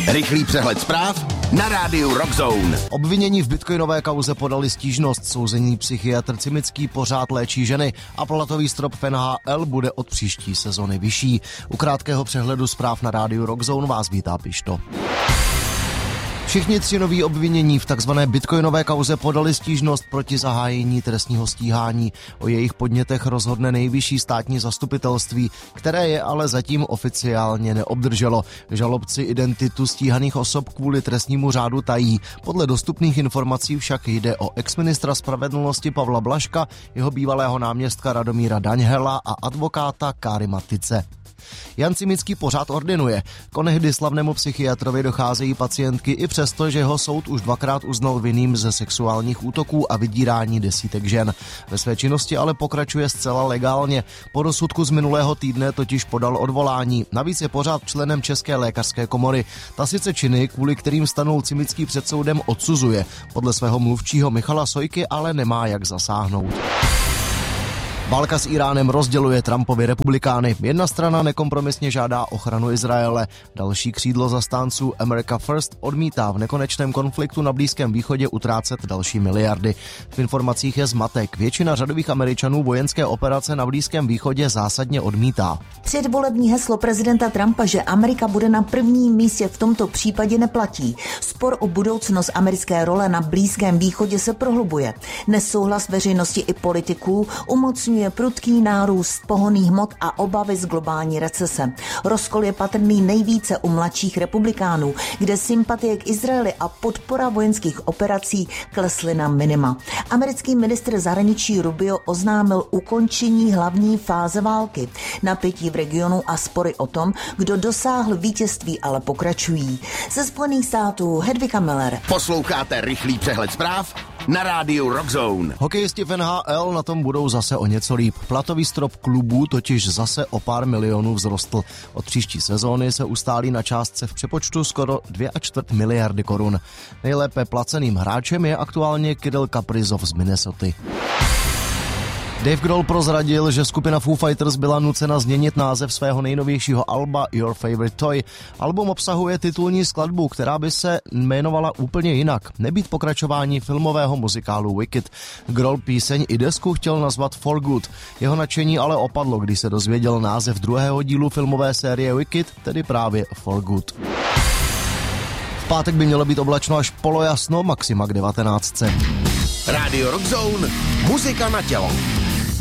Rychlý přehled zpráv na rádiu Rockzone. Obvinění v bitcoinové kauze podali stížnost. Souzený psychiatr Cimický pořád léčí ženy a platový strop v NHL bude od příští sezony vyšší. U krátkého přehledu zpráv na rádiu Rockzone vás vítá Pišto. Všichni tři noví obvinění v takzvané bitcoinové kauze podali stížnost proti zahájení trestního stíhání. O jejich podnětech rozhodne nejvyšší státní zastupitelství, které je ale zatím oficiálně neobdrželo. Žalobci identitu stíhaných osob kvůli trestnímu řádu tají. Podle dostupných informací však jde o exministra spravedlnosti Pavla Blažka, jeho bývalého náměstka Radomíra Daňhela a advokáta Káry Matice. Jan Cimický pořád ordinuje. K onehdy slavnému psychiatrovi docházejí pacientky i přesto, že ho soud už dvakrát uznal vinným ze sexuálních útoků a vydírání desítek žen. Ve své činnosti ale pokračuje zcela legálně. Po rozsudku z minulého týdne totiž podal odvolání. Navíc je pořád členem České lékařské komory. Ta sice činy, kvůli kterým stanul Cimický před soudem, odsuzuje. Podle svého mluvčího Michala Sojky ale nemá jak zasáhnout. Válka s Iránem rozděluje Trumpovi republikány. Jedna strana nekompromisně žádá ochranu Izraele. Další křídlo zastánců America First odmítá v nekonečném konfliktu na Blízkém východě utrácet další miliardy. V informacích je zmatek. Většina řadových Američanů vojenské operace na Blízkém východě zásadně odmítá. Předvolební heslo prezidenta Trumpa, že Amerika bude na prvním místě, v tomto případě neplatí. Spor o budoucnost americké role na Blízkém východě se prohlubuje. Nesouhlas veřejnosti i politiků umocňuje prudký nárůst pohonných hmot a obavy z globální recese. Rozkol je patrný nejvíce u mladších republikánů, kde sympatie k Izraeli a podpora vojenských operací klesly na minima. Americký ministr zahraničí Rubio oznámil ukončení hlavní fáze války. Napětí v regionu a spory o tom, kdo dosáhl vítězství, ale pokračují. Ze Spojených států Hedvika Miller. Posloucháte rychlý přehled zpráv na rádiu Rockzone. Hokejisti v NHL na tom budou zase o něco líp. Platový strop klubů totiž zase o pár milionů vzrostl. Od příští sezóny se ustálí na částce v přepočtu skoro 2,25 miliardy korun. Nejlépe placeným hráčem je aktuálně Kirill Kaprizov z Minnesoty. Dave Grohl prozradil, že skupina Foo Fighters byla nucena změnit název svého nejnovějšího alba Your Favorite Toy. Album obsahuje titulní skladbu, která by se jmenovala úplně jinak, nebýt pokračování filmového muzikálu Wicked. Grohl píseň i desku chtěl nazvat For Good. Jeho nadšení ale opadlo, když se dozvěděl název druhého dílu filmové série Wicked, tedy právě For Good. V pátek by mělo být oblačno až polojasno, maxima k 19. Rádio Rockzone, muzika na tělo.